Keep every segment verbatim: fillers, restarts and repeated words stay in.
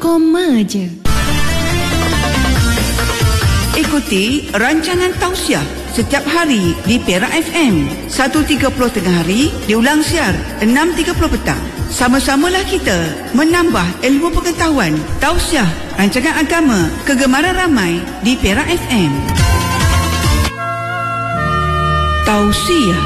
koma je. Ikuti rancangan tausiah setiap hari di Perak F M satu tiga puluh tengah hari, diulang siar enam tiga puluh petang. Sama-samalah kita menambah ilmu pengetahuan. Tausiah rancangan agama kegemaran ramai di Perak F M. Tausiah.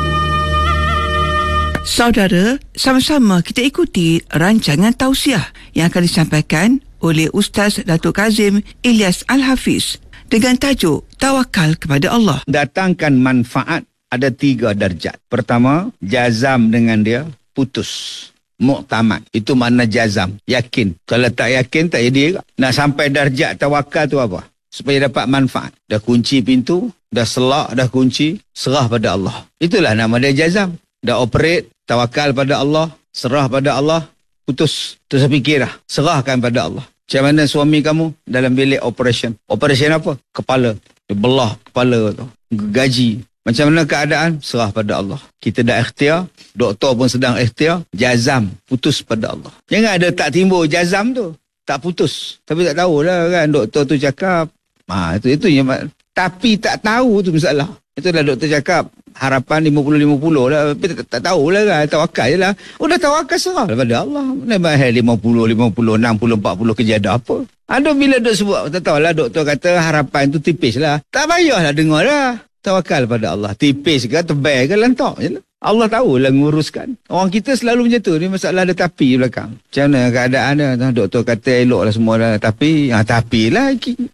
Saudara, sama-sama kita ikuti rancangan tausiah yang akan disampaikan oleh Ustaz Datuk Kazim Ilyas Al-Hafiz dengan tajuk Tawakal kepada Allah. Datangkan manfaat ada tiga darjat. Pertama, jazam dengan dia, putus. Muktamad. Itu makna jazam. Yakin. Kalau tak yakin, tak jadi. Nak sampai darjat tawakal tu apa? Supaya dapat manfaat. Dah kunci pintu, dah selak, dah kunci, serah pada Allah. Itulah nama dia jazam. Dah operate, tawakal pada Allah, serah pada Allah, putus. Tu saya fikir dah. Serahkan pada Allah. Macam mana suami kamu dalam bilik operation? Operation apa? Kepala. Dia belah kepala tu. Gaji. Macam mana keadaan? Serah pada Allah. Kita dah ikhtiar. Doktor pun sedang ikhtiar. Jazam. Putus pada Allah. Jangan ada tak timbul jazam tu. Tak putus. Tapi tak tahulah kan. Doktor tu cakap. Ha, itu, itu yang, tapi tak tahu tu masalah. Itulah doktor cakap. Harapan lima puluh lima puluh lah. Tapi tak, tak tahulah kan. Tawakal je lah. Oh dah tawakal serah daripada Allah. Nampak lima puluh, lima puluh, enam puluh, empat puluh kerja ada apa. Ada bila dok sebut. Tak tahulah doktor kata harapan tu tipis lah. Tak payahlah dengar lah. Tawakal pada Allah. Tipis ke, tebal ke, lantak je lah. Allah tahulah nguruskan. Orang kita selalu macam tu. Ni masalah ada tapi belakang. Macam mana keadaan dia. Doktor kata elok lah semua lah. Tapi, ha, tapi lah.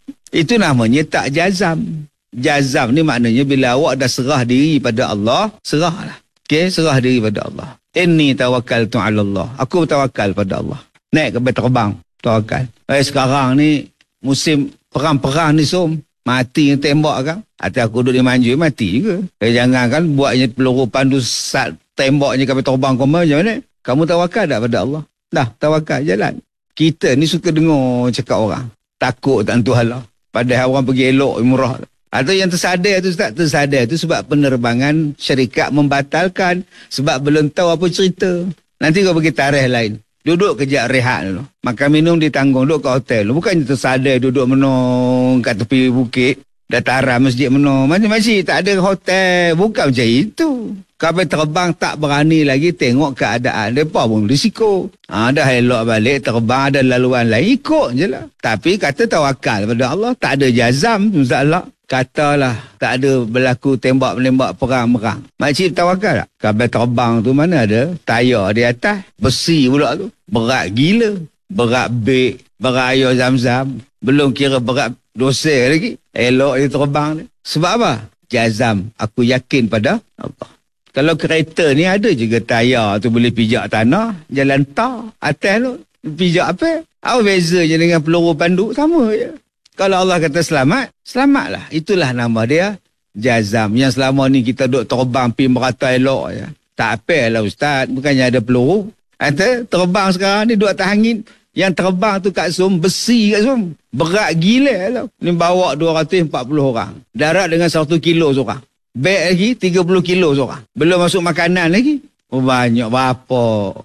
Itu namanya tak jazam. Jazam ni maknanya bila awak dah serah diri pada Allah, serahlah. Okey, serah diri pada Allah. Inni tawakkaltu 'ala Allah. Aku bertawakal pada Allah. Naik ke terbang, tawakal. Eh sekarang ni musim perang-perang ni som, mati yang tembak kan? Atau aku duduk di manjur mati juga. Eh jangan kan buatnya peluru pandu sat tembaknya kapal terbang kau macam mana? Kamu tawakal tak pada Allah? Dah, tawakal jalan. Kita ni suka dengar cakap orang, takut tak tentu hala. Padahal orang pergi elok murah. Atau yang tersadar tu tak tersadar tu sebab penerbangan syarikat membatalkan sebab belum tahu apa cerita. Nanti kau pergi tarikh lain. Duduk kejap rehat dulu. Makan minum ditanggung, duduk kat hotel. Bukannya tersadar duduk menung kat tepi bukit, dataran masjid menung. Macam-macam tak ada hotel. Bukan macam itu. Kapal terbang tak berani lagi tengok keadaan. Mereka pun risiko. Ha, dah elok balik terbang ada laluan lain. Ikut je lah. Tapi kata tawakal pada Allah. Tak ada jazam. Masalah. Katalah tak ada berlaku tembak-menembak perang-perang. Makcik tawakal tak? Kapal terbang tu mana ada? Tayar di atas. Besi pula tu. Berat gila. Berat beg. Berat air zam-zam. Belum kira berat dosa lagi. Elok dia terbang ni. Sebab apa? Jazam. Aku yakin pada Allah. Kalau kereta ni ada juga tayar tu boleh pijak tanah. Jalan tar. Atas tu. Pijak apa? Apa bezanya dengan peluru pandu? Sama je. Kalau Allah kata selamat, selamatlah. Itulah nama dia jazam. Yang selama ni kita duduk terbang pergi merata elok je. Tak apalah Ustaz. Bukannya ada peluru. Kata terbang sekarang ni duduk atas angin. Yang terbang tu kat Som, besi kat Som. Berat gila lah. Ni bawa dua ratus empat puluh orang. Darat dengan satu kilo seorang. Beg lagi tiga puluh kilo seorang. Belum masuk makanan lagi. Oh banyak berapa.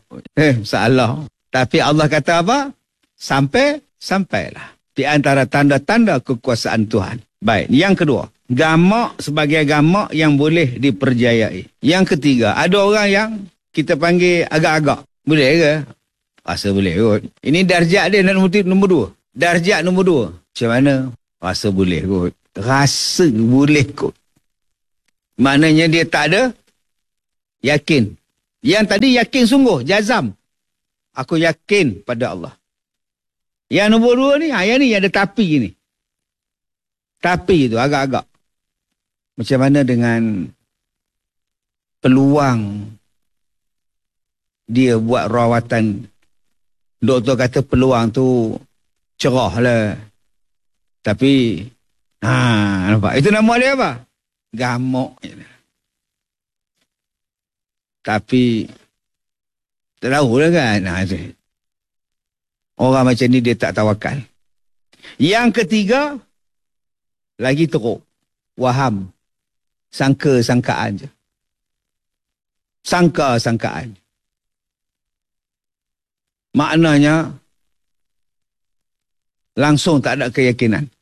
Eh salah. Tapi Allah kata apa? Sampai, sampailah. Di antara tanda-tanda kekuasaan Tuhan. Baik, yang kedua, gamak sebagai gamak yang boleh diperjayai. Yang ketiga, ada orang yang kita panggil agak-agak. Boleh ke? Rasa boleh kot. Ini darjat dia nombor, nombor dua. Darjat nombor dua. Macam mana? Rasa boleh kot. Rasa boleh kot. Maknanya dia tak ada yakin. Yang tadi yakin sungguh, jazam. Aku yakin pada Allah. Yang nombor dua ni, yang ni yang ada tapi ni. Tapi tu agak-agak. Macam mana dengan peluang dia buat rawatan. Doktor kata peluang tu cerah lah. Tapi, ha, nampak? Itu nama dia apa? Gamuk. Tapi, tak tahu lah kan. Nah, itu. Orang macam ni dia tak tawakal. Yang ketiga, lagi teruk. Waham. Sangka-sangkaan je. Sangka-sangkaan. Maknanya, langsung tak ada keyakinan.